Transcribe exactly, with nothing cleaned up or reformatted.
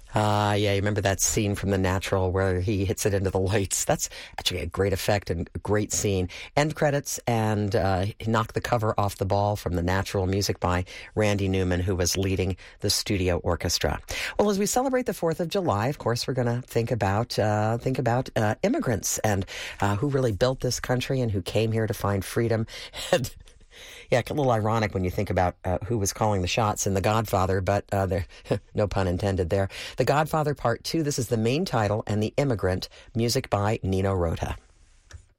Ah, uh, yeah, you remember that scene from The Natural where he hits it into the lights? That's actually a great effect and a great scene. End credits and uh, Knock the Cover Off the Ball from The Natural, music by Randy Newman, who was leading the studio orchestra. Well, as we celebrate the fourth of July, of course, we're going to think about uh, think about uh, immigrants and uh, who really built this country and who came here to find freedom. And yeah, a little ironic when you think about uh, who was calling the shots in The Godfather, but uh, there, no pun intended there. The Godfather Part two, this is the main title, and The Immigrant, music by Nino Rota.